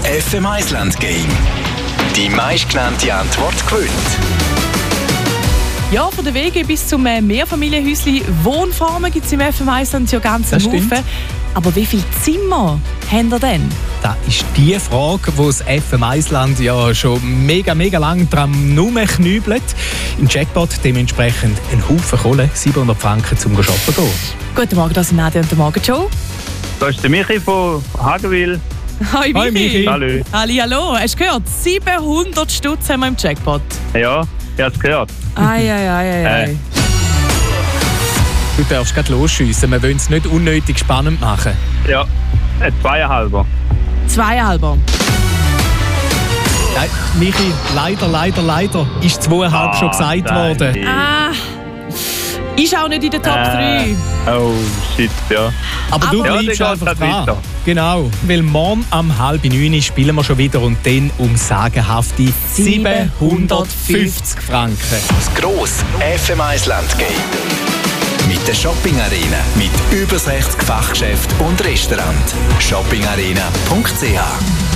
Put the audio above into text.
FM Island Game. Die meistgenannte Antwort gewinnt. Ja, von der WG bis zum Mehrfamilienhäuschen Wohnformen gibt es im FM Island ja ganz einen Haufen. Aber wie viele Zimmer haben ihr denn? Das ist die Frage, die das FM Island ja schon mega lang dran rumknübelt. Im Jackpot dementsprechend ein Haufen Kohle, 700 Franken zum shoppen gehen. Guten Morgen, das sind Nadia und der Morgenshow. Da ist der Michi von Hagenwil. Hi Michi. Hi, Michi. Hallo. Hallo, hast du gehört? 700 Stutz haben wir im Jackpot. Ja, ich habe es gehört. Ei. Du darfst gerade losschiessen, wir wollen es nicht unnötig spannend machen. Ja, ein 2,5. 2,5. Nein, Michi, leider ist 2,5 schon gesagt worden. Ist auch nicht in der Top 3. Oh, shit, ja. Aber du Ja, bleibst dann einfach geht's dran. weiter. Genau, weil morgen um 8:30 spielen wir schon wieder und dann um sagenhafte 750 Franken. Das grosse FM Island Game. Mit der Shopping Arena. Mit über 60 Fachgeschäften und Restaurants. shoppingarena.ch